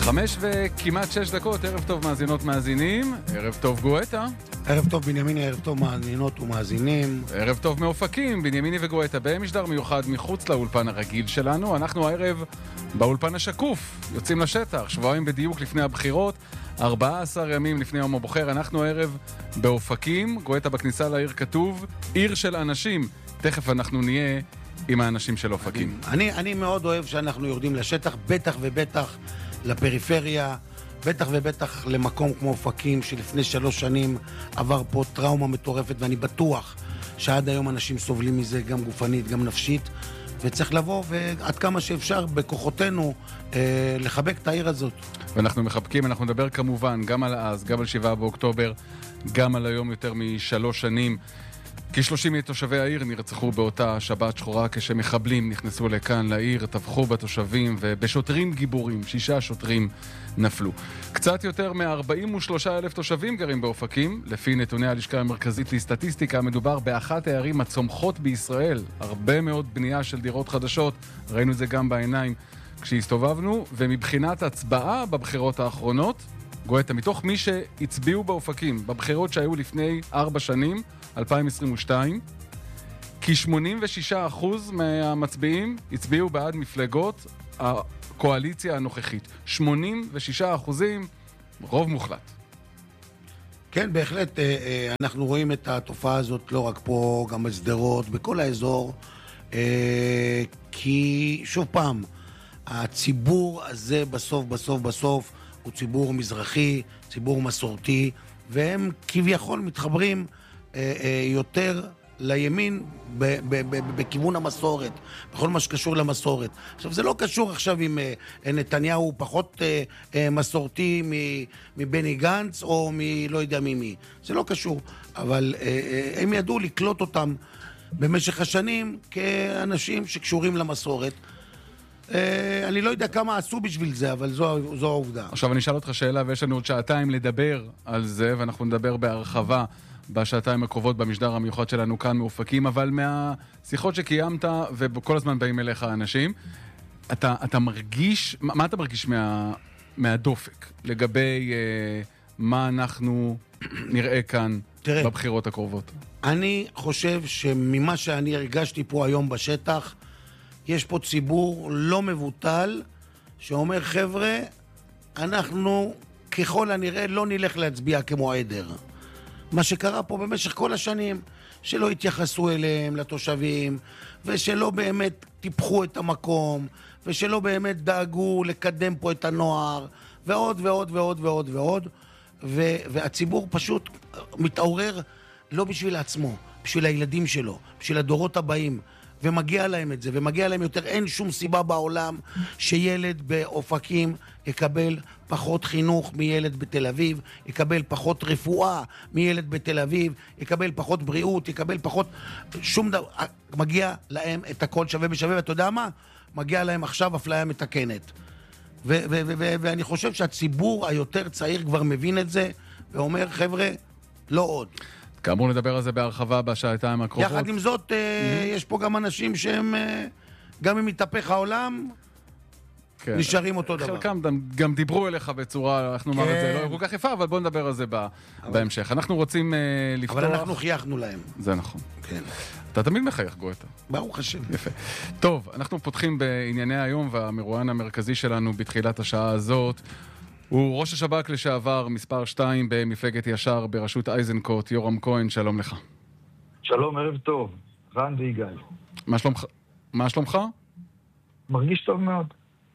וכמעט 6 דקות, ערב טוב מאזינות מאזינים, ערב טוב גואטה. ערב טוב בנימיני, ערב טוב מאזינות ומאזינים. ערב טוב מאופקים, בנימיני וגואטה, במשדר מיוחד מחוץ לאולפן הרגיל שלנו. אנחנו הערב באולפן השקוף, יוצאים לשטח, שבועיים בדיוק לפני הבחירות, 14 ימים לפני יום הבוחר. אנחנו הערב באופקים, גואטה בכניסה לעיר כתוב, עיר של אנשים. תכף אנחנו נהיה עם האנשים של אופקים. אני מאוד אוהב שאנחנו יורדים לשטח, בטח ובטח לפריפריה, בטח ובטח למקום כמו אופקים שלפני 3 שנים עבר פה טראומה מטורפת, ואני בטוח שעד היום אנשים סובלים מזה גם גופנית, גם נפשית, וצריך לבוא ועד כמה שאפשר בכוחותינו לחבק את העיר הזאת. ואנחנו מחבקים, אנחנו נדבר כמובן גם על אז, גם על 7 באוקטובר, גם על היום יותר מ3 שנים. כ-30 מתושבי העיר נרצחו באותה שבת שחורה כשמחבלים נכנסו לכאן לעיר, טבחו בתושבים ובשוטרים גיבורים, 6 שוטרים נפלו. קצת יותר מ-43,000 תושבים גרים באופקים. לפי נתוני הלשכה המרכזית לסטטיסטיקה מדובר באחת הערים הצומחות בישראל. הרבה מאוד בנייה של דירות חדשות, ראינו את זה גם בעיניים כשהסתובבנו. ומבחינת הצבעה בבחירות האחרונות, גואטה, מתוך מי שהצביעו באופקים בבחירות שהיו לפני 4 שנים, 2022, כ-86% מהמצביעים הצביעו בעד מפלגות הקואליציה הנוכחית. 86%, רוב מוחלט. כן, בהחלט, אנחנו רואים את התופעה הזאת לא רק פה, גם בסדרות, בכל האזור, כי שוב פעם, הציבור הזה בסוף הוא ציבור מזרחי, ציבור מסורתי, והם כביכול מתחברים יותר לימין בכיוון המסורת, בכל מה שקשור למסורת. עכשיו, זה לא קשור עכשיו אם נתניהו פחות מסורתי מבני גנץ או מלא יודע מי. זה לא קשור, אבל הם ידעו לקלוט אותם במשך השנים כאנשים שקשורים למסורת. אני לא יודע כמה עשו בשביל זה, אבל זו העובדה. עכשיו אני אשאל אותך שאלה, ויש לנו עוד 2 שעות לדבר על זה, ואנחנו נדבר בהרחבה בשעתיים הקרובות במשדר המיוחד שלנו כאן מאופקים, אבל מהשיחות שקיימת, וכל הזמן באים אליך אנשים, אתה מרגיש, מה אתה מרגיש מהדופק לגבי מה אנחנו נראה כאן בבחירות הקרובות? אני חושב שממה שאני הרגשתי פה היום בשטח, יש פה ציבור לא מבוטל שאומר, חבר'ה, אנחנו ככל הנראה לא נלך להצביע כמו עדר. מה שקרה פה במשך כל השנים, שלא התייחסו אליהם, לתושבים, ושלא באמת טיפחו את המקום, ושלא באמת דאגו לקדם פה את הנוער, ועוד ועוד ועוד ועוד ועוד, והציבור פשוט מתעורר לא בשביל עצמו, בשביל הילדים שלו, בשביל הדורות הבאים, ומגיע להם את זה, ומגיע להם יותר. אין שום סיבה בעולם שילד באופקים יקבל פחות חינוך מילד בתל אביב, יקבל פחות רפואה מילד בתל אביב, יקבל פחות בריאות, יקבל פחות שום דבר. מגיע להם את הכל שווה בשווה, ואתה יודע מה? מגיע להם עכשיו אפליה מתקנת. ואני חושב שהציבור היותר צעיר כבר מבין את זה, ואומר, חבר'ה, לא עוד. כאמור נדבר על זה בהרחבה בשעתיים הקרובות. יחד עם זאת, יש פה גם אנשים שהם, גם אם מתהפך העולם, נשארים אותו דבר. חלקם גם דיברו אליך בצורה, אנחנו נאמר את זה, לא כל כך יפה, אבל בואו נדבר על זה בהמשך. אנחנו רוצים לפתוח... אבל אנחנו חייכנו להם. זה נכון. כן. אתה תמיד מחייך, גואטה. ברוך השם. יפה. טוב, אנחנו פותחים בענייני היום, והמרואיין המרכזי שלנו בתחילת השעה הזאת, הוא ראש השב"כ לשעבר, מספר 2 במפלגת ישר בראשות איזנקוט, יורם כהן, שלום לך. שלום, ערב טוב, רן ויגאל. מה שלומך? מרגיש טוב מאוד.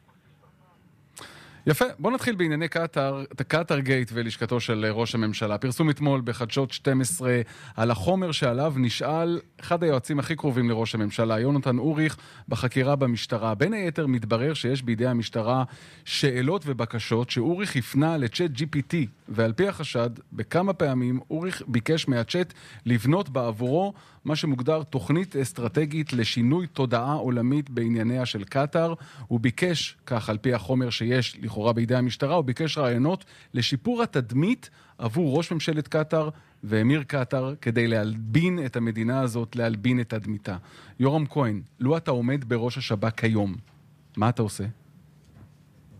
יפה, בוא נתחיל בענייני קטר גייט ולשכתו של ראש הממשלה. פרסום אתמול בחדשות 12 על החומר שעליו נשאל אחד היועצים הכי קרובים לראש הממשלה, יונתן אוריך, בחקירה במשטרה. בין היתר מתברר שיש בידי המשטרה שאלות ובקשות שאוריך הפנה לצ'אט GPT, ועל פי החשד, בכמה פעמים אוריך ביקש מהצ'אט לבנות בעבורו מה שמוגדר תוכנית אסטרטגית לשינוי תודעה עולמית בענייניה של קטר. הוא ביקש, כך על פי החומר שיש לכאורה בידי המשטרה, הוא ביקש רעיונות לשיפור התדמית עבור ראש ממשלת קטר ואמיר קטר, כדי להלבין את המדינה הזאת, להלבין את תדמיתה. יורם כהן, לו אתה עומד בראש השב"כ היום, מה אתה עושה?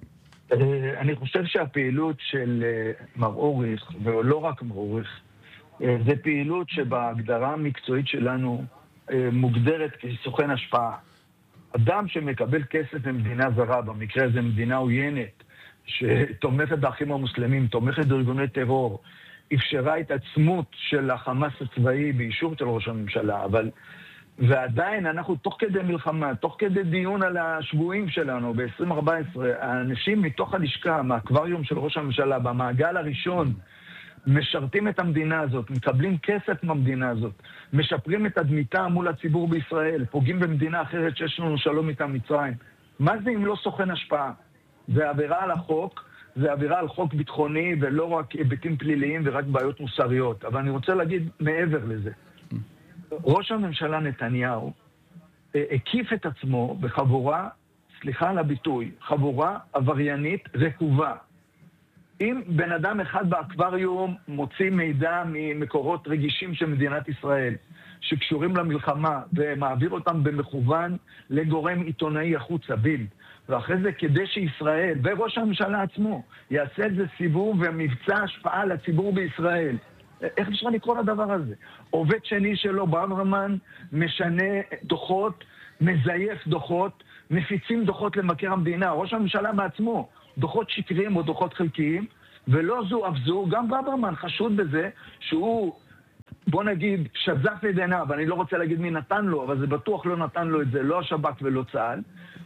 אני חושב שהפעילות של מר אוריך, ולא רק מר אוריך, זה פעילות שבהגדרה המקצועית שלנו מוגדרת כסוכן השפעה. אדם שמקבל כסף ממדינה זרה, במקרה הזה מדינה עוינת, שתומכת באחים המוסלמים, תומכת בארגוני טרור, אפשרה התעצמות של החמאס הצבאי באישור של ראש הממשלה, ועדיין אנחנו תוך כדי מלחמה, תוך כדי דיון על השבועים שלנו ב-2014, האנשים מתוך הלשכה, מהאקווריום של ראש הממשלה, במעגל הראשון, משרתים את המדינה הזאת, מקבלים כסף מהמדינה הזאת, משפרים את תדמיתה מול הציבור בישראל, פוגעים במדינה אחרת שיש לנו שלום איתה מצרים. מה זה אם לא סוכן השפעה? זה עבירה על החוק, זה עבירה על חוק ביטחוני ולא רק היבטים פליליים ורק בעיות מוסריות. אבל אני רוצה להגיד מעבר לזה. ראש הממשלה נתניהו הקיף את עצמו בחבורה, סליחה על הביטוי, חבורה עבריינית רקובה. אם בן אדם אחד באקווריום מוציא מידע ממקורות רגישים של מדינת ישראל, שקשורים למלחמה, ומעביר אותם במכוון לגורם עיתונאי החוצה, בילד, ואחרי זה כדי שישראל, וראש הממשלה עצמו, יעשה את זה סיבוב ומבצע השפעה לציבור בישראל. איך אפשר לקרוא לדבר הזה? עובד שני שלו, ברוורמן, משנה דוחות, מזייף דוחות, מפיצים דוחות למבקר המדינה, ראש הממשלה בעצמו, דוחות שקריים או דוחות חלקיים, ולא זו אף זו, גם ברוורמן חשוד בזה שהוא, בוא נגיד, שזף את עיניו, ואני לא רוצה להגיד מי נתן לו, אבל זה בטוח לא נתן לו את זה, לא השב"כ ולא צה"ל,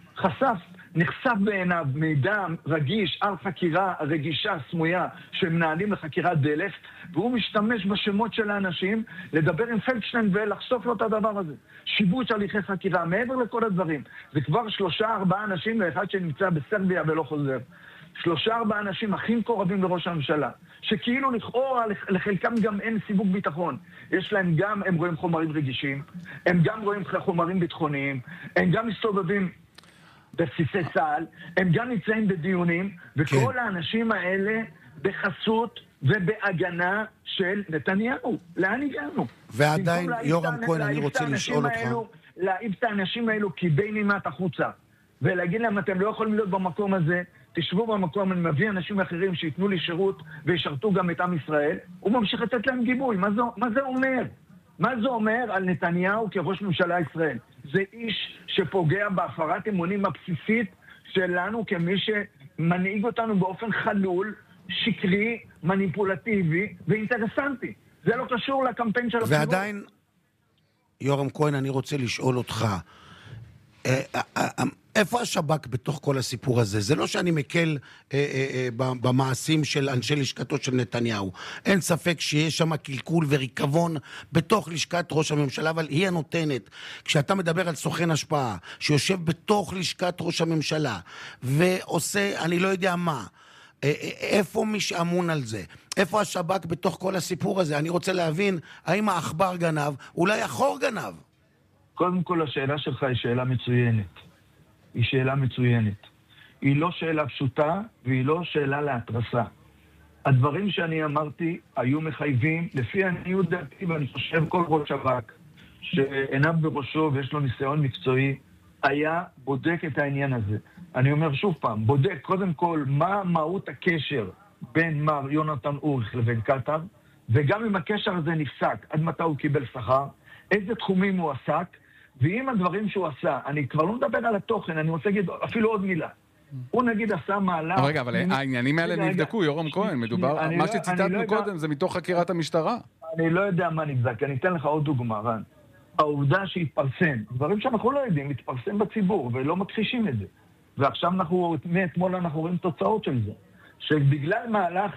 נחשף בעיניו מידע רגיש על חקירה רגישה סמויה שמנהלים לחקירת דלף, והוא משתמש בשמות של האנשים לדבר עם פלדשטיין ולחשוף לו את הדבר הזה. שיבוש הליכי חקירה, מעבר לכל הדברים. זה כבר 3-4 אנשים לאחד שנמצא בסרביה ולא חוזר. 3-4 אנשים הכי מקורבים לראש הממשלה, שכאילו לכאורה לחלקם גם אין סיווג ביטחון. יש להם גם, הם רואים חומרים רגישים, הם גם רואים חומרים ביטחוניים, הם גם מסתובבים בבסיסי צה"ל, הם גם נמצאים בדיונים, וכל האנשים האלה בחסות ובהגנה של נתניהו. לאן הגענו? ועדיין, יורם כהן, אני רוצה לשאול אותך. להעיף את האנשים האלו כדי נימת החוצה, ולהגיד להם, אתם לא יכולים להיות במקום הזה, תשבו במקום, אני מביא אנשים אחרים שיתנו לי שירות וישרתו גם את עם ישראל, הוא ממשיך לתת להם גיבוי. מה זה אומר? מה זה אומר על נתניהו כראש ממשלה ישראל? זה איש שפוגע בהפרת אמונים הבסיסית שלנו כמי שמנהיג אותנו באופן חלול, שקרי, מניפולטיבי ואינטרסנטי. זה לא קשור לקמפיין של הבחירות. ועדיין, יורם כהן, אני רוצה לשאול אותך, איפה השב"כ בתוך כל הסיפור הזה? זה לא שאני מקל במעשים של אנשי לשכתו של נתניהו. אין ספק שיש שם קלקול וריקבון בתוך לשכת ראש הממשלה, אבל היא הנותנת. כשאתה מדבר על סוכן השפעה, שיושב בתוך לשכת ראש הממשלה, ועושה, אני לא יודע מה, איפה מי שאמון על זה? איפה השב"כ בתוך כל הסיפור הזה? אני רוצה להבין, האם האחבר גנב? אולי החור גנב? קודם כל, השאלה שלך היא שאלה מצוינת. היא שאלה מצוינת. היא לא שאלה פשוטה, והיא לא שאלה להתרסה. הדברים שאני אמרתי היו מחייבים, לפי עניות דעתי, ואני חושב כל ראש שב"כ, שעיניו בראשו ויש לו ניסיון מקצועי, היה בודק את העניין הזה. אני אומר שוב פעם, בודק קודם כל מה מהות הקשר בין מר יונתן אוריך לבין קטר, וגם אם הקשר הזה נפסק, עד מתי הוא קיבל שכר, איזה תחומים הוא עסק, ואם הדברים שהוא עשה, אני כבר לא מדבר על התוכן, אני רוצה להגיד אפילו עוד מילה. הוא נגיד עשה מהלך... רגע, אבל העניינים האלה נבדקו, יורם כהן, מדובר, מה שציטטנו קודם זה מתוך חקירת המשטרה. אני לא יודע מה נבדק, אני אתן לך עוד דוגמה, רן. העובדה שהתפרסם, דברים שאנחנו לא יודעים, התפרסם בציבור ולא מכחישים את זה. ועכשיו מאתמול אנחנו רואים תוצאות של זה. שבגלל מהלך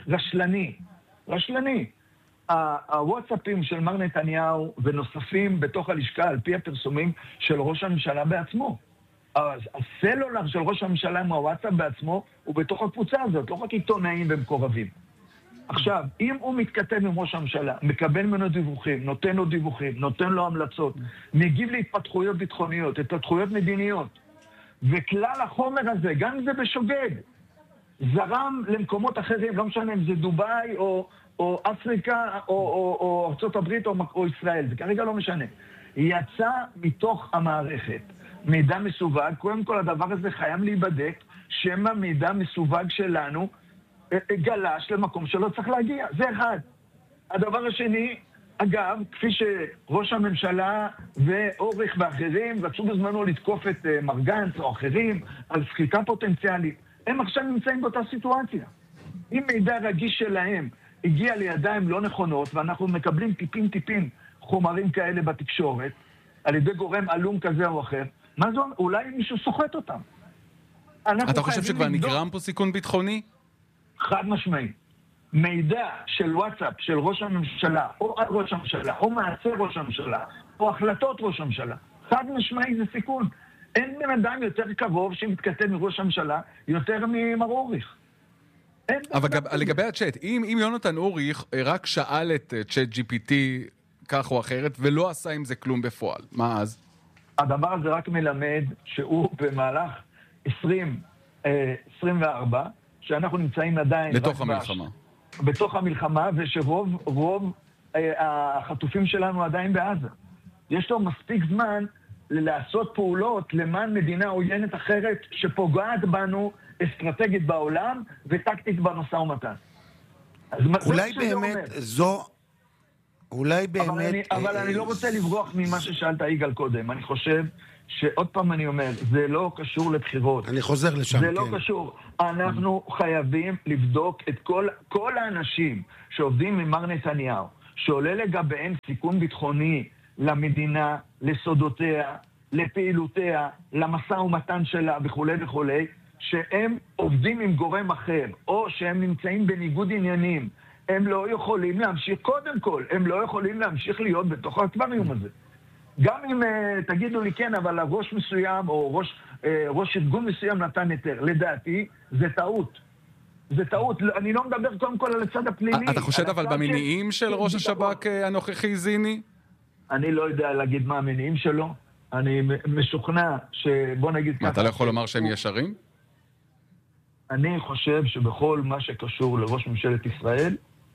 רשלני, הוואטסאפים של מר נתניהו ונוספים בתוך הלשכה על פי הפרסומים של ראש הממשלה בעצמו. אז הסלולר של ראש הממשלה עם הוואטסאפ בעצמו הוא בתוך הקבוצה הזאת, לא רק עיתונאים ומקורבים. עכשיו, אם הוא מתכתב עם ראש הממשלה, מקבל ממנו דיווחים, נותן לו דיווחים, נותן לו המלצות, מגיב להתפתחויות ביטחוניות, התפתחויות מדיניות, וכלל החומר הזה, גם אם זה בשוגג, זרם למקומות אחרים, לא משנה אם זה דובאי או אפריקה או ארצות הברית או ישראל, זה כרגע לא משנה. יצא מתוך המערכת מידע מסווג, קודם כל הדבר הזה חייב להיבדק, שמא מידע מסווג שלנו גלש למקום שלא צריך להגיע. זה אחד. הדבר השני, אגב, כפי שראש הממשלה ואוריך ואחרים רצו בזמנו לתקוף את מר גנץ או אחרים על סחיטה פוטנציאלית, הם עכשיו נמצאים באותה סיטואציה. אם מידע רגיש שלהם הגיע לידיים לא נכונות, ואנחנו מקבלים טיפין חומרים כאלה בתקשורת, על ידי גורם עלום כזה או אחר, מה זו? אולי מישהו סוחט אותם. אתה חושב שכבר נגרם פה סיכון ביטחוני? חד משמעי. מידע של וואטסאפ של ראש הממשלה, או על ראש הממשלה, או מעשה ראש הממשלה, או החלטות ראש הממשלה, חד משמעי זה סיכון. אין בן אדם יותר קרוב שמתכתב מראש הממשלה יותר ממר אוריך. אבל לגבי הצ'אט, אם יונתן אוריך רק שאל את צ'אט GPT כך או אחרת, ולא עשה עם זה כלום בפועל, מה אז? הדבר הזה רק מלמד שהוא במהלך 2024, שאנחנו נמצאים עדיין לתוך המלחמה. בתוך המלחמה, ושרוב החטופים שלנו עדיין בעזה. יש לו מספיק זמן לעשות פעולות למען מדינה עוינת אחרת שפוגעת בנו אסטרטגית בעולם וטקטית בנושא ומתן. אולי באמת זו... אולי באמת... אבל אני לא רוצה לברוח ממה ששאלת יגאל קודם. אני חושב שעוד פעם אני אומר, זה לא קשור לבחירות. אני חוזר לשם, כן. זה לא קשור. אנחנו חייבים לבדוק את כל האנשים שעובדים עם מר נתניהו, שעולה לגביהם סיכון ביטחוני למדינה, לסודותיה, לפעילותיה, למשא ומתן שלה וכו' וכו', שהם עובדים עם גורם אחר, או שהם נמצאים בניגוד עניינים. הם לא יכולים להמשיך, קודם כל, הם לא יכולים להמשיך להיות בתוך האקווריום הזה. גם אם תגידו לי כן, אבל ראש מסוים או ראש ארגון מסוים נתן היתר. לדעתי, זה טעות. זה טעות. אני לא מדבר קודם כל על הצד הפלילי. אתה חושד אבל במניעים של ראש השב"כ הנוכחי זיני? אני לא יודע להגיד מה המניעים שלו. אני משוכנע שבוא נגיד ככה... אתה לא יכול לומר שהם ישרים? אני חושב שבכל מה שקשור לראש ממשלת ישראל,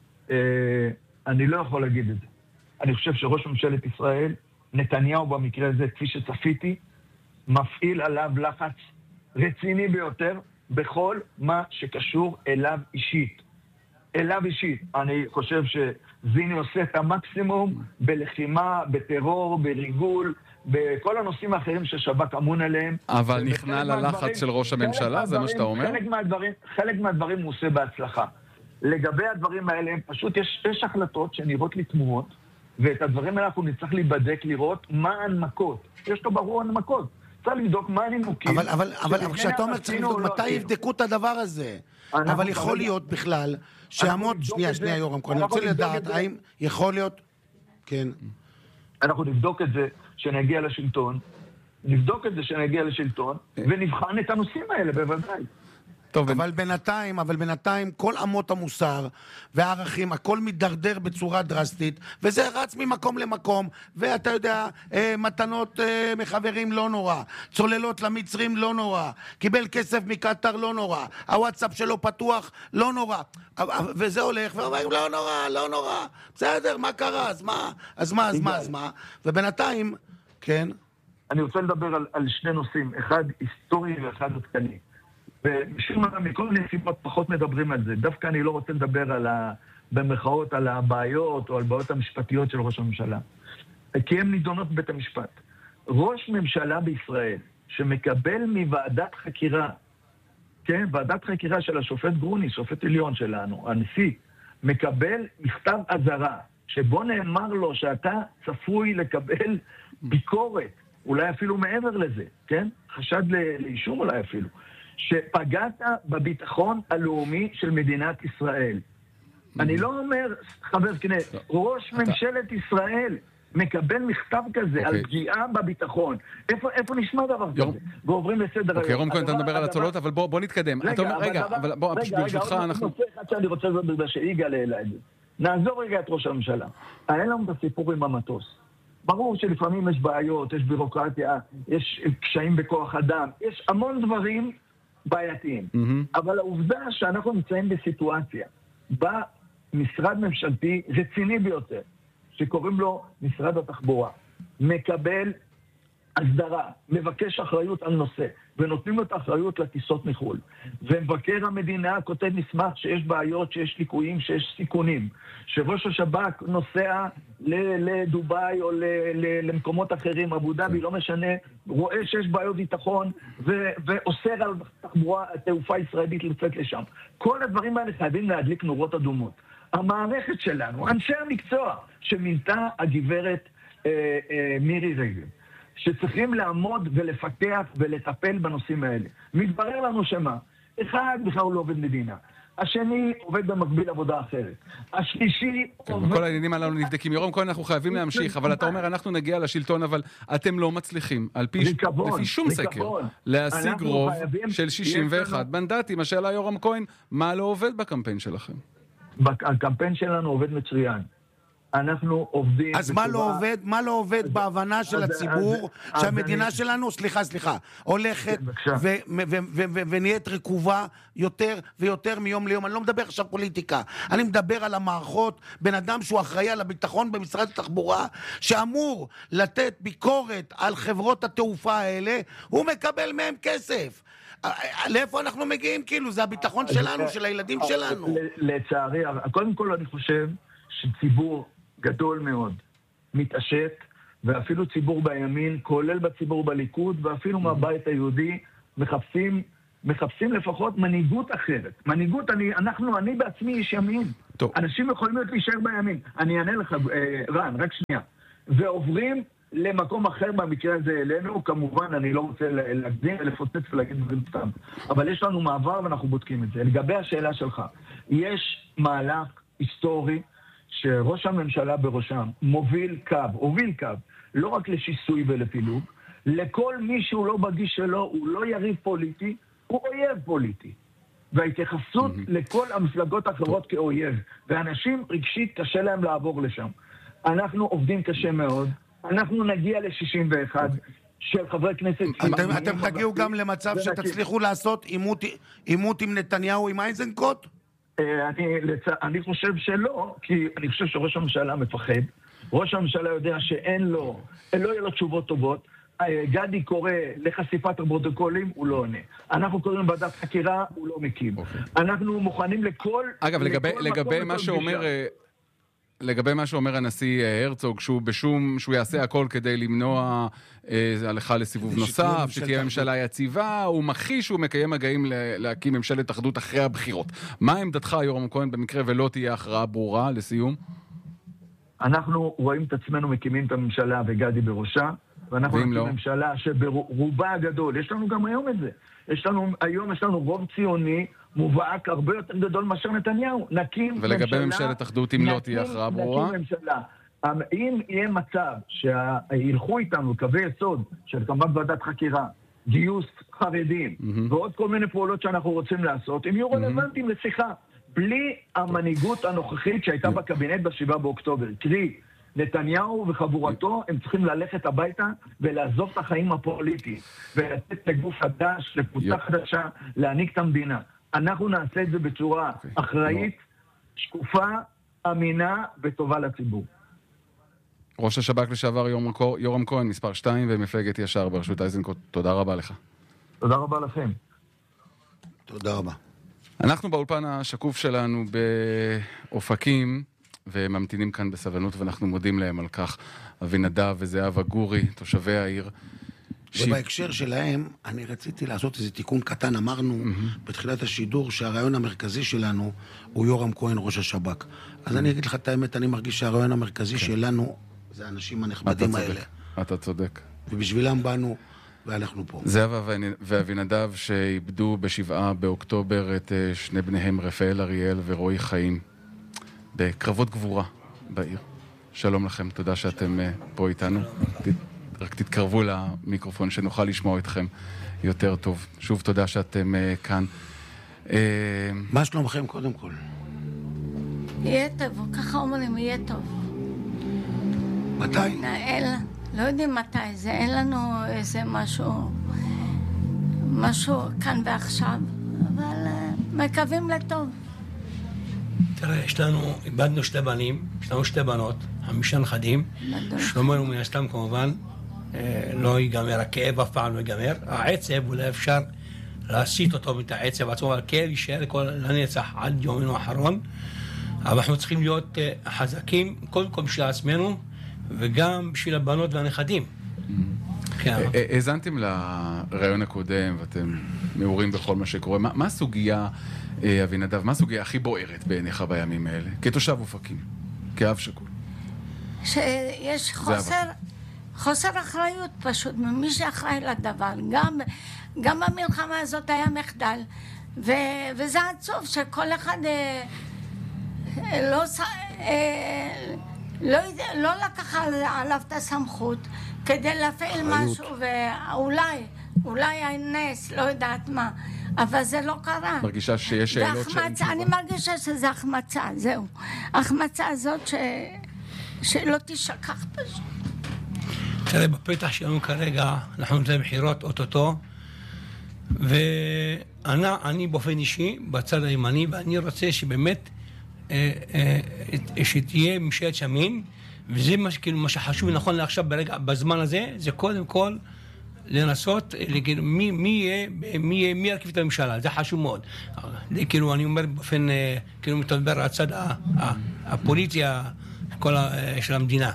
אני לא יכול להגיד את זה. אני חושב שראש ממשלת ישראל, נתניהו במקרה הזה, כפי שצפיתי, מפעיל עליו לחץ רציני ביותר בכל מה שקשור אליו אישית. אליו אישית. אני חושב שזיני עושה את המקסימום בלחימה, בטרור, בריגול, בכל הנושאים האחרים ששב"כ אמון עליהם. אבל נכנע ללחץ של ראש הממשלה, זה מה שאתה אומר? חלק מהדברים הוא עושה בהצלחה. לגבי הדברים האלה, פשוט יש החלטות שנראות לי תמוהות, ואת הדברים האלה אנחנו נצטרך להיבדק, לראות מה הנמקות. יש לו ברור הנמקות. צריך לבדוק מה הנימוקים. אבל כשאתה אומר צריך לבדוק, מתי יבדקו את הדבר הזה? אבל יכול להיות בכלל, שהמות... שנייה יורם, אני רוצה לדעת, האם יכול להיות... כן. אנחנו נבדוק את זה שנגיע לשלטון, ונבחן את הנושאים האלה בוודאי. אבל בינתיים כל אמות המוסר והערכים, הכל מתדרדר בצורה דרסטית, וזה רץ ממקום למקום, ואתה יודע, מתנות מחברים לא נורא, צוללות למצרים לא נורא, קיבל כסף מקטר לא נורא, הוואטסאפ שלו פתוח לא נורא, וזה הולך, ואומרים לא נורא, בסדר, מה קרה, אז מה, ובינתיים, כן? אני רוצה לדבר על שני נושאים, אחד היסטורי ואחד עדכני. ומשום מה, מכל נסיבות פחות מדברים על זה. דווקא אני לא רוצה לדבר במרכאות על הבעיות או על בעיות המשפטיות של ראש הממשלה. כי הן נידונות בבית המשפט. ראש ממשלה בישראל שמקבל מוועדת חקירה, כן, ועדת חקירה של השופט גרוני, שופט עליון שלנו, הנשיא, מקבל מכתב אזהרה, שבו נאמר לו שאתה צפוי לקבל ביקורת, אולי אפילו מעבר לזה, כן? חשד לאישום אולי אפילו. שפגעת בביטחון הלאומי של מדינת ישראל. אני לא אומר, חבר כנסת, ראש ממשלת ישראל מקבל מכתב כזה על פגיעה בביטחון. איפה נשמע דבר כזה? ועוברים לסדר היום. ירום, אתה מדבר על הצולות, אבל בוא נתקדם. רגע, ברשותך אנחנו... אני רוצה לדבר שיגאל העלה את זה. נעזור רגע את ראש הממשלה. היה לנו את הסיפור עם המטוס. ברור שלפעמים יש בעיות, יש בירוקרטיה, יש קשיים בכוח אדם, יש המון דברים בעייתיים. אבל העובדה שאנחנו נמצאים בסיטואציה בה משרד ממשלתי רציני ביותר, שקוראים לו משרד התחבורה, מקבל הסדרה, מבקש אחריות על נושא, ונותנים לו את האחריות לטיסות מחול. ומבקר המדינה כותב מסמך שיש בעיות, שיש ליקויים, שיש סיכונים. שראש השב"כ נוסע לדוביי או למקומות אחרים, אבו דאבי, לא משנה, רואה שיש בעיות ביטחון, ואוסר על תעופה ישראלית לצאת לשם. כל הדברים האלה חייבים להדליק נורות אדומות. המערכת שלנו, אנשי המקצוע, שמינתה הגברת מירי רגב, שצריכים לעמוד ולפתח ולטפל בנושאים האלה. מתברר לנו שמה? אחד בכלל הוא לא עובד מדינה. השני עובד במקביל עבודה אחרת. השלישי עובד... כל העניינים הללו נבדקים. יורם כהן, אנחנו חייבים להמשיך, אבל אתה אומר, אנחנו נגיע לשלטון, אבל אתם לא מצליחים, לפי שום סקר, להשיג רוב של 61 מנדטים. השאלה, יורם כהן, מה לא עובד בקמפיין שלכם? הקמפיין שלנו עובד מצוין. אנחנו עובדים... אז מה לא עובד בהבנה של הציבור שהמדינה שלנו, סליחה, הולכת ונהיית רקובה יותר ויותר מיום ליום. אני לא מדבר עכשיו פוליטיקה, אני מדבר על המערכות, בן אדם שהוא אחראי על הביטחון במשרד התחבורה, שאמור לתת ביקורת על חברות התעופה האלה, הוא מקבל מהם כסף. לאיפה אנחנו מגיעים? כאילו, זה הביטחון שלנו, של הילדים שלנו. לצערי, קודם כל אני חושב שציבור גדול מאוד מתעשת, ואפילו ציבור בימין, כולל בציבור בליכוד, ואפילו מהבית היהודי, מחפשים לפחות מנהיגות אחרת. מנהיגות, אני בעצמי איש ימין. טוב. אנשים יכולים להישאר בימין. אני אענה לך, רן, רק שנייה. ועוברים למקום אחר במקרה הזה אלינו, כמובן אני לא רוצה להקדים ולפוצץ ולהגיד דברים סתם. אבל יש לנו מעבר ואנחנו בודקים את זה. לגבי השאלה שלך, יש מהלך היסטורי שראש הממשלה בראשם הוביל קו, לא רק לשיסוי ולפילוג, לכל מי שהוא לא בגיש שלו, הוא לא יריב פוליטי, הוא אויב פוליטי. וההתייחסות לכל המפלגות האחרות כאויב, ואנשים רגשית קשה להם לעבור לשם. אנחנו עובדים קשה מאוד, אנחנו נגיע ל-61 של חברי כנסת... אתם תגיעו גם למצב שתצליחו לעשות עימות עם נתניהו, עם איזנקוט? אני חושב שלא, כי אני חושב שראש הממשלה מפחד. ראש הממשלה יודע לא יהיה לו תשובות טובות. גדי קורא לחשיפת הפרוטוקולים, הוא לא עונה. אנחנו קוראים ועדת חקירה, הוא לא מקים. אנחנו מוכנים לכל... אגב, לגבי מה שאומר הנשיא הרצוג, שהוא יעשה הכל כדי למנוע הלכה לסיבוב נוסף, שתהיה ממשלה יציבה, הוא מכחיש שהוא מקיים מגעים להקים ממשלת אחדות אחרי הבחירות. מה עמדתך, יורם כהן, במקרה ולא תהיה הכרעה ברורה לסיום? אנחנו רואים את עצמנו מקימים את הממשלה וגדי בראשה, ואנחנו נקים ממשלה שברובה הגדול, יש לנו גם היום את זה. היום יש לנו רוב ציוני, מובהק הרבה יותר גדול מאשר נתניהו. נקים ולגבי ממשלה... ממשלת אחדות, אם לא תהיה הכרעה ברורה? אם יהיה מצב שילכו איתנו קווי יסוד של הקמת ועדת חקירה, גיוס חרדים, ועוד כל מיני פעולות שאנחנו רוצים לעשות, הם יהיו רלוונטיים לשיחה. בלי המנהיגות הנוכחית שהייתה בקבינט ב7 באוקטובר. קרי, נתניהו וחבורתו הם צריכים ללכת הביתה ולעזוב את החיים הפוליטיים, ולתת לגוף חדש, לקבוצה חדשה, להעניק את המדינה. אנחנו נעשה את זה בצורה אחראית, שקופה, אמינה וטובה לציבור. ראש השב"כ לשעבר יורם כהן, מספר 2 ומפלגת ישר ברשות איזנקוט. תודה רבה לך. תודה רבה לכם. תודה רבה. אנחנו באולפן השקוף שלנו באופקים, וממתינים כאן בסבלנות, ואנחנו מודים להם על כך. אבינדב וזהבה גורי, תושבי העיר. ובהקשר שלהם, אני רציתי לעשות איזה תיקון קטן. אמרנו בתחילת השידור שהרעיון המרכזי שלנו הוא יורם כהן, ראש השב"כ. אז אני אגיד לך את האמת, אני מרגיש שהרעיון המרכזי שלנו זה האנשים הנכבדים האלה. אתה צודק. ובשבילם באנו ואנחנו פה. זהבה ואבינדב שאיבדו ב7 באוקטובר את שני בניהם רפאל אריאל ורועי חיים בקרבות גבורה בעיר. שלום לכם, תודה שאתם פה איתנו. רק תתקרבו למיקרופון שנוכל לשמוע אתכם יותר טוב. שוב תודה שאתם כאן. מה שלומכם קודם כל? יהיה טוב, ככה אומרים, יהיה טוב. מתי? לא יודעים מתי זה, אין לנו איזה משהו כאן ועכשיו, אבל מקווים לטוב. תראה, איבדנו 2 בנים, יש לנו 2 בנות, 5 נכדים, שלומנו מן הסתם כמובן, לא ייגמר, הכאב אף פעם לא ייגמר. העצב אולי אפשר להסיט אותו את העצב עצמו, אבל הכאב יישאר לנצח עד יומנו האחרון. אבל אנחנו צריכים להיות חזקים, קודם כל בשביל עצמנו, וגם בשביל הבנות והנכדים. האזנתם לרעיון הקודם, ואתם מעורים בכל מה שקורה. מה הסוגיה, אבינדב, מה הסוגיה הכי בוערת בעיניך בימים האלה? כתושב אופקים, כאב שכול. שיש חוסר אחריות פשוט, ממי שאחראי לדבר. גם במלחמה הזאת היה מחדל, וזה עצוב שכל אחד לא לקח עליו את הסמכות כדי להפעיל משהו, ואולי הנס, לא יודעת מה, אבל זה לא קרה. מרגישה שיש שאלות שאין תשובה? אני מרגישה שזה החמצה, זהו. החמצה הזאת שלא תשכח פשוט. תראה, בפתח שלנו כרגע, אנחנו נמצאים בחירות אוטוטו, ואני באופן אישי, בצד הימני, ואני רוצה שבאמת שתהיה ממשלת ימין, וזה מה שחשוב נכון לעכשיו בזמן הזה, זה קודם כל לנסות, מי ירכיב את הממשלה, זה חשוב מאוד. כאילו אני אומר באופן, כאילו מתדבר על הצד הפוליטי של המדינה.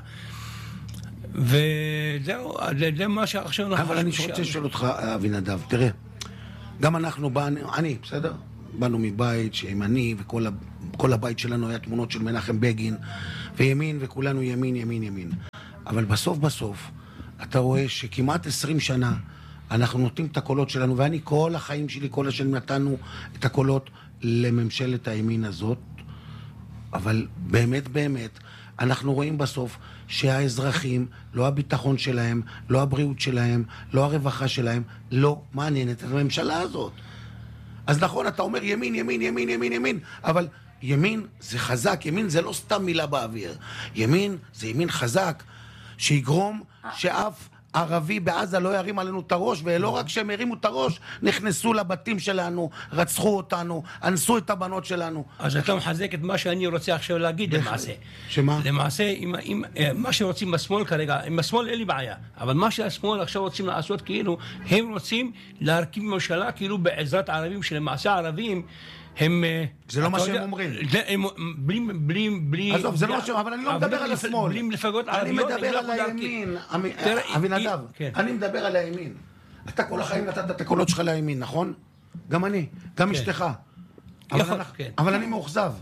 וזהו, זה מה שעכשיו אנחנו... אבל אני רוצה לשאול אותך, אבינדב, תראה, גם אנחנו בסדר? באנו מבית שימני, וכל הבית שלנו היה תמונות של מנחם בגין, וימין, וכולנו ימין, ימין, ימין. אבל בסוף, אתה רואה שכמעט 20 שנה אנחנו נותנים את הקולות שלנו, ואני כל החיים שלי, כל השנים נתנו את הקולות לממשלת הימין הזאת, אבל באמת, אנחנו רואים בסוף שהאזרחים, לא הביטחון שלהם, לא הבריאות שלהם, לא הרווחה שלהם, לא מעניינת את הממשלה הזאת. אז נכון, אתה אומר ימין, ימין, ימין, ימין, ימין, אבל ימין זה חזק, ימין זה לא סתם מילה באוויר. ימין זה ימין חזק, שיגרום שאף ערבי בעזה לא ירים עלינו את הראש, ולא רק שהם הרימו את הראש, נכנסו לבתים שלנו, רצחו אותנו, אנסו את הבנות שלנו. אז אתה מחזק את מה שאני רוצה עכשיו להגיד למעשה. שמה? למעשה, מה שרוצים בשמאל כרגע, עם השמאל אין לי בעיה, אבל מה שהשמאל עכשיו רוצים לעשות, כאילו, הם רוצים להרכיב ממשלה, כאילו בעזרת הערבים, שלמעשה הערבים, הם... זה לא מה שהם אומרים. בלי... עזוב, זה לא מה שהם... אבל אני לא מדבר על השמאל. בלי מפלגות ערביות, אני מדבר על הימין. אבינדב, אני מדבר על הימין. אתה כל החיים נתת את הקולות שלך לימין, נכון? גם אני, גם אשתך. אבל אני מאוכזב.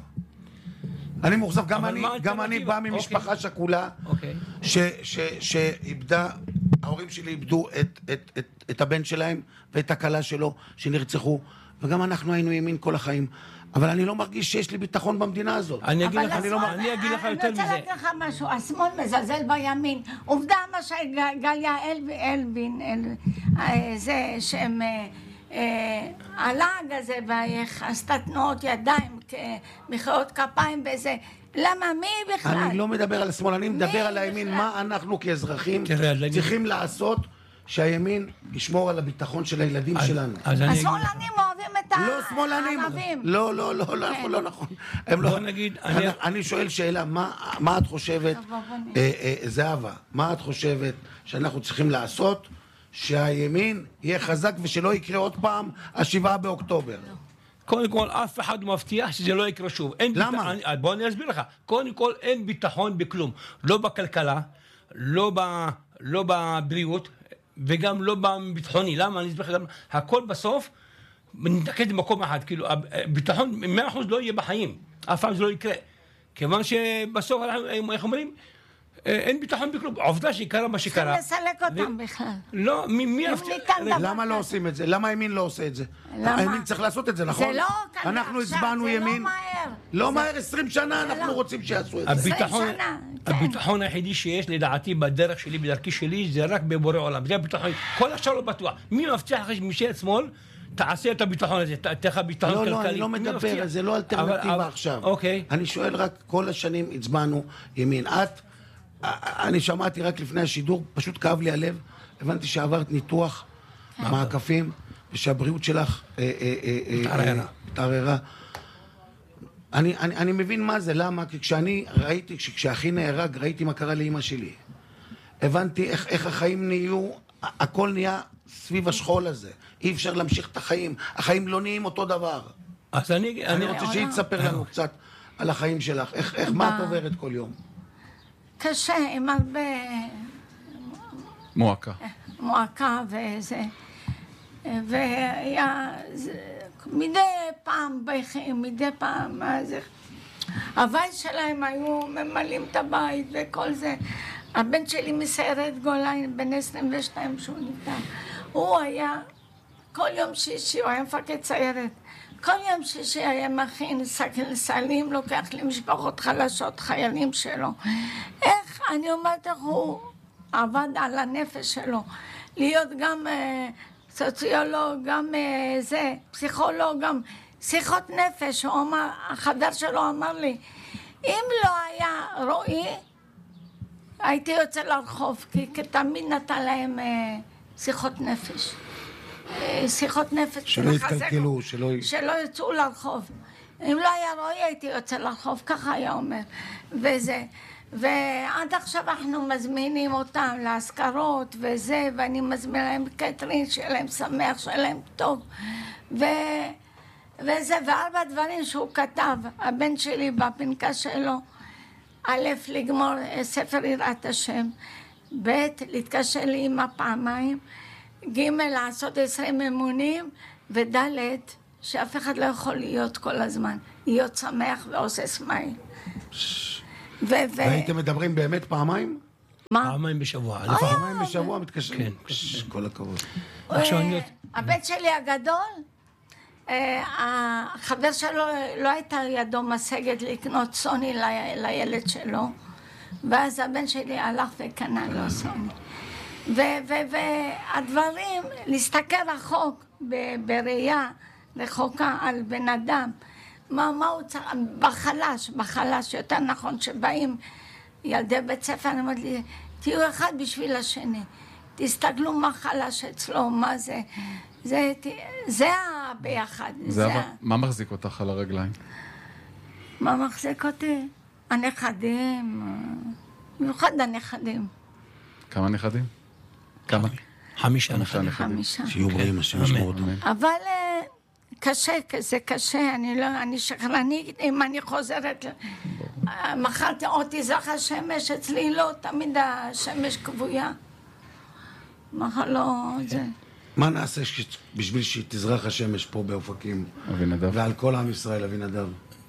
גם אני בא ממשפחה שכולה, שאיבדה, ההורים שלי איבדו את הבן שלהם ואת הכלה שלו שנרצחו, וגם אנחנו היינו ימין כל החיים. אבל אני לא מרגיש שיש לי ביטחון במדינה הזאת. אני אגיד לך יותר מזה. אני רוצה להגיד לך משהו, השמאל מזלזל בימין. עובדה מה שגליה אלבין, זה שהם הלעג הזה, עשתה תנועות ידיים, מחיאות כפיים וזה. למה? מי בכלל? אני לא מדבר על השמאל, אני מדבר על הימין. מה אנחנו כאזרחים צריכים לעשות שהימין ישמור על הביטחון של הילדים שלנו? השמאלנים אוהבים את הערבים. לא נכון. אני שואל שאלה, מה את חושבת, זהבה, מה את חושבת שאנחנו צריכים לעשות שהימין יהיה חזק ושלא יקרה עוד פעם 7 באוקטובר? קודם כל, אף אחד מבטיח שזה לא יקרה שוב. למה? בוא אני אסביר לך. קודם כל, אין ביטחון בכלום. לא בכלכלה, לא בבריאות, וגם לא בביטחוני. למה? אני אסביר לך גם, הכל בסוף נתקד במקום אחד. כאילו, ביטחון 100% לא יהיה בחיים. אף פעם זה לא יקרה. כיוון שבסוף, איך אומרים? אין ביטחון בכלום. עובדה שקרה מה שקרה. צריכים לסלק אותם בכלל. לא, מי... למה לא עושים את זה? למה הימין לא עושה את זה? הימין צריך לעשות את זה, נכון? זה לא כאן אנחנו עכשיו, הצבענו ימין. לא מהר, 20 שנה אנחנו רוצים שיעשו את זה. הביטחון היחידי שיש לדעתי בדרך שלי, בדרכי שלי, זה רק בבורא עולם. זה הביטחון. כל השאר לא בטוח. מי מבטיח לך שממשלת שמאל תעשה את הביטחון הזה, תהיה ביטחון כלכלי? לא, אני לא מדבר, זה לא אלטרנטיבה עכשיו. אני שואל רק, כל השנים הצבענו ימין. אני שמעתי רק לפני השידור, פשוט כאב לי הלב, הבנתי שעברת ניתוח מעקפים, ושהבריאות שלך התערערה. אני מבין מה זה, למה? כי כשאחי נהרג, ראיתי מה קרה לאמא שלי. הבנתי איך החיים נהיו, הכל נהיה סביב השכול הזה. אי אפשר להמשיך את החיים. החיים לא נהיים אותו דבר. אז אני רוצה שהיא תספר לנו קצת על החיים שלך. איך מה את עוברת כל יום? קשה, עם הרבה מועקה וזה. והיה מדי פעם בייכים, מדי פעם, הבית שלהם היו ממלאים את הבית וכל זה. הבן שלי מסיירת גולן, בן 22 שהוא נפטר. הוא היה, כל יום שישי, הוא היה מפקד סיירת. כל יום שישי היה מכין סלים, לוקח למשפחות חלשות, חיילים שלו. איך, אני אומרת לך, הוא עבד על הנפש שלו. להיות גם סוציולוג, גם פסיכולוג, גם שיחות נפש. החבר שלו אמר לי, אם לא היה רועי, הייתי יוצא לרחוב, כי תמיד נתן להם שיחות נפש. שיחות נפש. שלא יתקלקלו, שלא יצאו לרחוב. אם לא היה רועי, הייתי יוצא לרחוב, ככה היה אומר. ועד עכשיו אנחנו מזמינים אותם להזכרות וזה, ואני מזמינה להם קטרין, שיהיה להם שמח, שיהיה להם טוב. וארבע דברים שהוא כתב, הבן שלי בפנקס שלו, א', לגמור ספר יראת השם, ב', להתקשר לאמא פעמיים, ג', לעשות 20 אמונים, וד', שאף אחד לא יכול להיות כל הזמן, להיות שמח ועושה סמייל. והייתם מדברים באמת פעמיים? מה? פעמיים בשבוע. פעמיים בשבוע מתקשרים? כן. כל הכבוד. הבן שלי הגדול, החבר שלו לא הייתה ידו משגת לקנות סוני לילד שלו, ואז הבן שלי הלך וקנה לו סוני. והדברים, להסתכל רחוק, בראייה רחוקה על בן אדם, מה הוא צריך, בחלש, יותר נכון, שבאים ילדי בית ספר, אני אומרת לי, תהיו אחד בשביל השני, תסתכלו מה חלש אצלו, מה זה הביחד. מה מחזיק אותך על הרגליים? מה מחזיק אותי? הנכדים, במיוחד הנכדים. כמה נכדים? כמה? 5 נכדים. 5. שיהיו בריאים, השם ישמור אותם. אבל קשה, זה קשה, אני שקרנית, אם אני חוזרת, מחרתי עוד תזרח השמש, אצלי לא, תמיד השמש כבויה. מחר לא, זה... מה נעשה בשביל שתזרח השמש פה באופקים? אבינדב. ועל כל עם ישראל, אבינדב.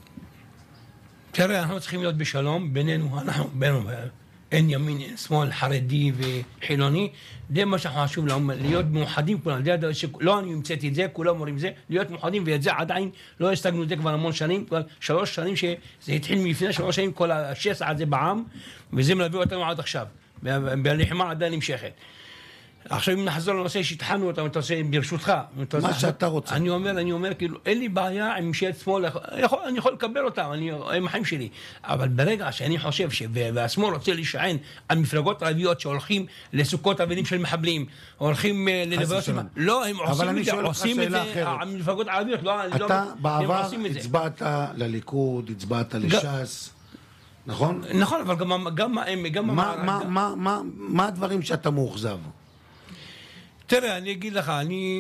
תראה, אנחנו צריכים להיות בשלום בינינו, אין ימין, אין שמאל, חרדי וחילוני. זה מה שחשוב לנו, להיות מאוחדים כולם. לא אני המצאתי את זה, כולם אומרים זה, להיות מאוחדים, ואת זה עדיין לא השגנו את זה כבר המון שנים, כבר 3 שנים שזה התחיל מלפני 3 שנים, כל השסע הזה בעם, וזה מלווה אותנו עד עכשיו, והלחימה עדיין נמשכת. עכשיו אם נחזור לנושא שהתחלנו אותם, אתה עושה ברשותך. מה שאתה רוצה. אני אומר, כאילו, אין לי בעיה עם ממשלת שמאל, אני יכול לקבל אותם, הם החיים שלי. אבל ברגע שאני חושב והשמאל רוצה להישען על מפלגות ערביות שהולכים לסוכות אבלים של מחבלים, הולכים ללוויות... לא, הם עושים את זה, המפלגות הערביות, אתה בעבר הצבעת לליכוד, הצבעת לש"ס, נכון? נכון, אבל גם... מה הדברים שאתה מאוכזב? תראה, אני אגיד לך,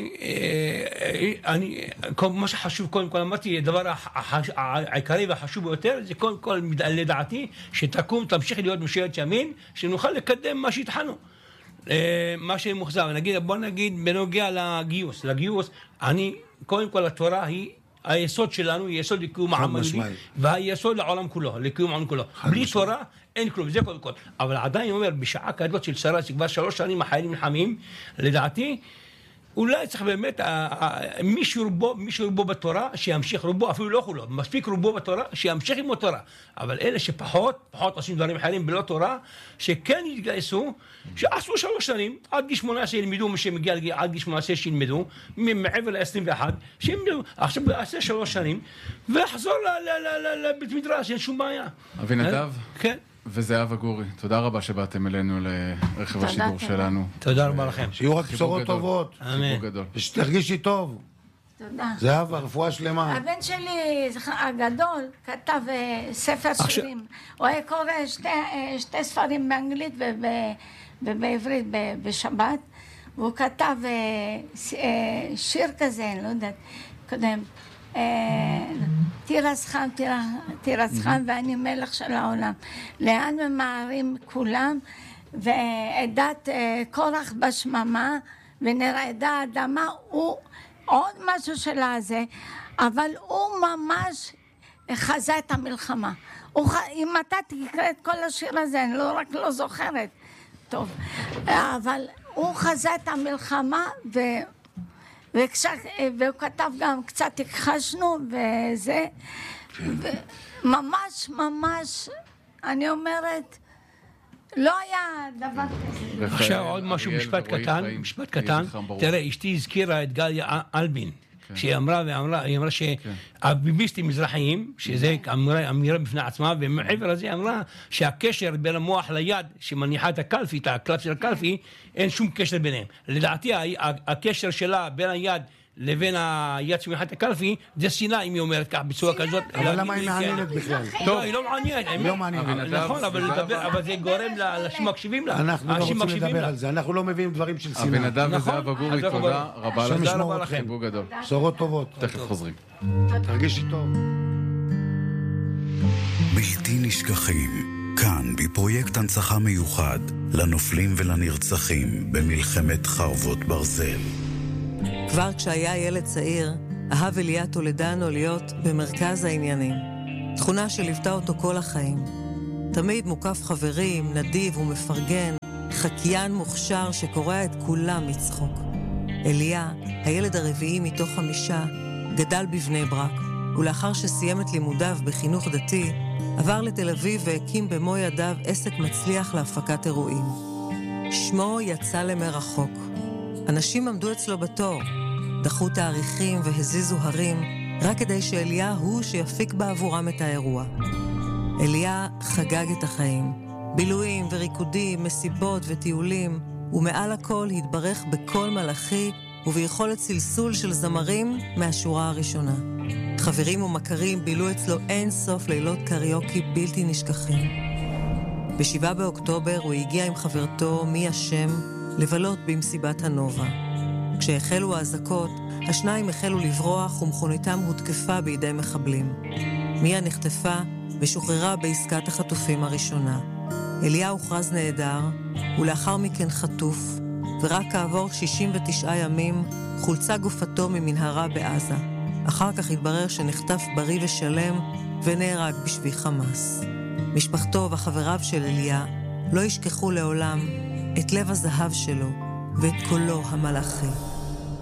מה שחשוב קודם כל, אמרתי, הדבר העיקרי והחשוב ביותר, זה קודם כל, לדעתי, שתקום, תמשיך להיות ממשלת ימין, שנוכל לקדם מה שהתחלנו. מה שמוחזר, בוא נגיד, בנוגע לגיוס, קודם כל, התורה היא, היסוד שלנו היא יסוד לקיום העם היהודי, והיסוד לעולם כולו, לקיום העם כולו. בלי תורה אין כלום, זה קודם כל. אבל עדיין אומר, בשעה כזאת של שרה, שכבר 3 שנים החיילים נלחמים, לדעתי, אולי צריך באמת, מי שרובו בתורה, שימשיך רובו, אפילו לא כולו, מספיק רובו בתורה, שימשיך עם התורה. אבל אלה שפחות עושים דברים אחרים בלא תורה, שכן יתגייסו, שעשו 3 שנים, עד גיל 18 ילמדו, מי שמגיע עד גיל 18 שילמדו, מעבר ל-21, שילמדו, עכשיו יעשה 3 שנים, ולחזור לבית מדרש, אין שום בעיה. אבינדב? כן. וזהבה גורי, תודה רבה שבאתם אלינו לרכב השידור שלנו. תודה רבה לכם. שיהיו רק בשורות טובות. חיבוק גדול. ושתרגישי טוב. תודה. זהבה, רפואה שלמה. הבן שלי הגדול כתב ספר שירים. הוא היה קורא 2 ספרים באנגלית ובעברית בשבת, והוא כתב שיר כזה, אני לא יודעת, קודם, תירצחם ואני מלך של העולם. לאן ממהרים כולם, ועדת קורח בשממה, ונרעדה האדמה, הוא עוד משהו שלה זה, אבל הוא ממש חזה את המלחמה. אם אתה תקרא את כל השיר הזה, אני לא זוכרת טוב, אבל הוא חזה את המלחמה, והוא כתב גם קצת הכחשנו וזה, ממש, אני אומרת, לא היה דבר כזה. עכשיו עוד משהו, משפט קטן, תראה, אשתי הזכירה את גליה אלבין, שהיא אמרה שהביביסטים מזרחיים, שזה אמירה בפני עצמה, ומעבר לזה היא אמרה שהקשר בין המוח ליד שמניחה את הקלפי, את הקלף של הקלפי, אין שום קשר ביניהם. לדעתי הקשר שלה בין היד לבין היד שמניחה את הקלפי, זה שנאה, אם היא אומרת כך בצורה כזאת. אבל למה היא מעניינת בכלל? לא, היא לא מעניינת. נכון, אבל זה גורם לאנשים מקשיבים לה. אנחנו לא רוצים לדבר על זה, אנחנו לא מביאים דברים של שנאה. אבינדב וזהבה גורי, תודה רבה לכם. השם ישמור אתכם. חיבוק גדול. בשורות טובות. תכף חוזרים. תרגישי טוב. בלתי נשכחים, כאן בפרויקט הנצחה מיוחד לנופלים ולנרצחים במלחמת חרבות ברזל. כבר כשהיה ילד צעיר, אהב אליה טולדנו להיות במרכז העניינים. תכונה שליוותה אותו כל החיים. תמיד מוקף חברים, נדיב ומפרגן, חקיין מוכשר שקורע את כולם מצחוק. אליה, הילד הרביעי מתוך 5, גדל בבני ברק, ולאחר שסיים את לימודיו בחינוך דתי, עבר לתל אביב והקים במו ידיו עסק מצליח להפקת אירועים. שמו יצא למרחוק. אנשים עמדו אצלו בתור, דחו תאריכים והזיזו הרים, רק כדי שאליה הוא שיפיק בעבורם את האירוע. אליה חגג את החיים, בילויים וריקודים, מסיבות וטיולים, ומעל הכל התברך בקול מלאכי וביכולת סלסול של זמרים מהשורה הראשונה. חברים ומכרים בילו אצלו אין סוף לילות קריוקי בלתי נשכחים. ב7 באוקטובר הוא הגיע עם חברתו מיה שם לבלות במסיבת הנובה. כשהחלו האזעקות, השניים החלו לברוח ומכוניתם הותקפה בידי מחבלים. מיה נחטפה ושוחררה בעסקת החטופים הראשונה. אליה הוכרז נהדר, ולאחר מכן חטוף, ורק כעבור 69 ימים חולצה גופתו ממנהרה בעזה. אחר כך התברר שנחטף בריא ושלם ונהרג בשבי חמאס. משפחתו וחבריו של אליה לא ישכחו לעולם את לב הזהב שלו ואת קולו המלאכי.